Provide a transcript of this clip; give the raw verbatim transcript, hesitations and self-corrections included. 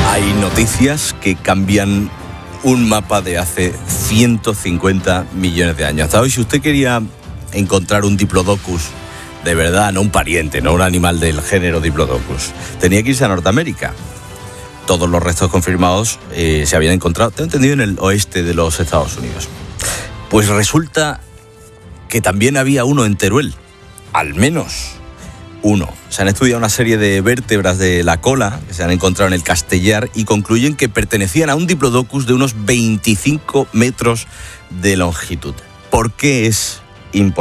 Hay noticias que cambian un mapa de hace ciento cincuenta millones de años. Hasta hoy, si usted quería encontrar un Diplodocus de verdad, no un pariente, no un animal del género Diplodocus, tenía que irse a Norteamérica. Todos los restos confirmados eh, se habían encontrado, tengo entendido, en el oeste de los Estados Unidos. Pues resulta que también había uno en Teruel, al menos uno. Se han estudiado una serie de vértebras de la cola que se han encontrado en el Castellar y concluyen que pertenecían a un Diplodocus de unos veinticinco metros de longitud. ¿Por qué es importante?